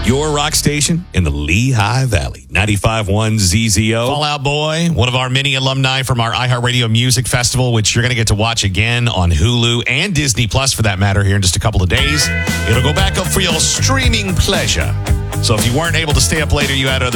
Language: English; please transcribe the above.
Your rock station in the Lehigh Valley. 95.1 ZZO. Fall Out Boy, one of our many alumni from our iHeartRadio Music Festival, which you're going to get to watch again on Hulu and Disney Plus, for that matter, here in just a couple of days. It'll go back up for your streaming pleasure. So if you weren't able to stay up later, you had other